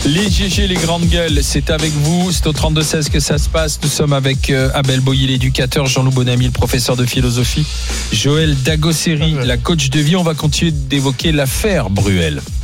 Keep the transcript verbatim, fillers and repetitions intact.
Les G G, les grandes gueules, c'est avec vous. C'est au trente-deux seize que ça se passe. Nous sommes avec euh, Abel Boilly, l'éducateur, Jean-Loup Bonamy, le professeur de philosophie, Joël Dagosseri, la coach de vie. On va continuer d'évoquer l'affaire Bruel.